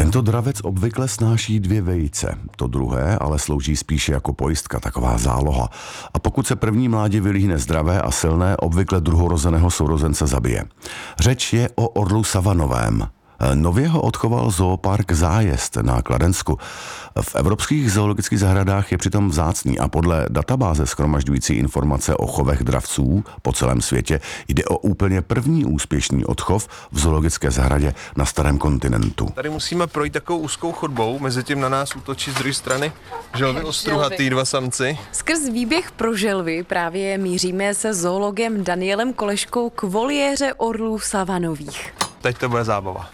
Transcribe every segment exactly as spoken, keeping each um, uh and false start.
Tento dravec obvykle snáší dvě vejce, to druhé ale slouží spíše jako pojistka, taková záloha. A pokud se první mládě vylíhne zdravé a silné, obvykle druhorozeného sourozence zabije. Řeč je o orlu savanovém. Nově ho odchoval zoopark Zájezd na Kladensku. V evropských zoologických zahradách je přitom vzácný a podle databáze shromažďující informace o chovech dravců po celém světě jde o úplně první úspěšný odchov v zoologické zahradě na starém kontinentu. Tady musíme projít takovou úzkou chodbou, mezi tím na nás útočí z druhé strany želvy ostruhatý dva samci. Skrz výběh pro želvy právě míříme se zoologem Danielem Koleškou k voliéře orlů savanových. Teď to bude zábava.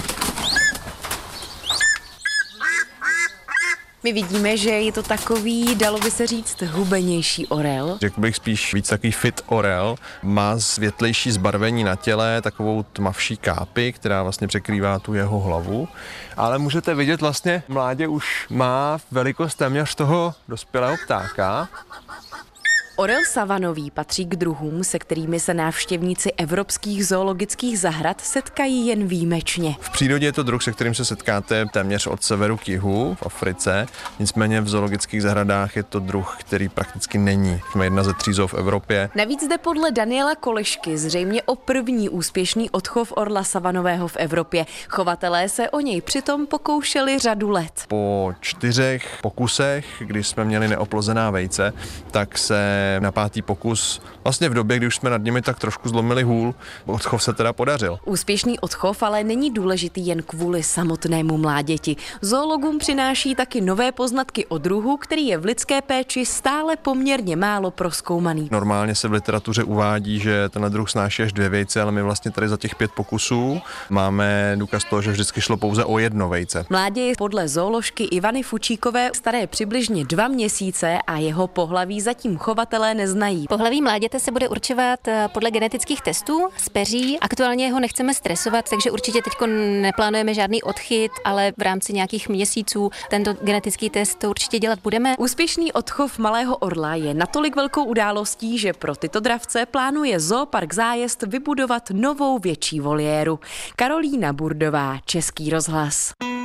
My vidíme, že je to takový, dalo by se říct, hubenější orel. Řekl bych spíš víc takový fit orel. Má světlejší zbarvení na těle, takovou tmavší kápi, která vlastně překrývá tu jeho hlavu. Ale můžete vidět, vlastně mládě už má velikost téměř toho dospělého ptáka. Orel savanový patří k druhům, se kterými se návštěvníci evropských zoologických zahrad setkají jen výjimečně. V přírodě je to druh, se kterým se setkáte téměř od severu k jihu v Africe, nicméně v zoologických zahradách je to druh, který prakticky není. Jsme jedna ze tří zoo v Evropě. Navíc jde podle Daniela Kolešky zřejmě o první úspěšný odchov orla savanového v Evropě. Chovatelé se o něj přitom pokoušeli řadu let. Po čtyřech pokusech, kdy jsme měli neoplozená vejce, tak se na pátý pokus, vlastně v době, kdy už jsme nad nimi tak trošku zlomili hůl, odchov se teda podařil. Úspěšný odchov ale není důležitý jen kvůli samotnému mláděti. Zoologům přináší taky nové poznatky o druhu, který je v lidské péči stále poměrně málo prozkoumaný. Normálně se v literatuře uvádí, že ten druh snáší až dvě vejce, ale my vlastně tady za těch pět pokusů máme důkaz toho, že vždycky šlo pouze o jedno vejce. Mládě je podle zooložky Ivany Fučíkové staré přibližně dva měsíce a jeho pohlaví zatím chovatel neznají. Pohlaví mláděte se bude určovat podle genetických testů z peří. Aktuálně ho nechceme stresovat, takže určitě teď neplánujeme žádný odchyt, ale v rámci nějakých měsíců tento genetický test to určitě dělat budeme. Úspěšný odchov malého orla je natolik velkou událostí, že pro tyto dravce plánuje zoopark Zájezd vybudovat novou větší voliéru. Karolína Burdová, Český rozhlas.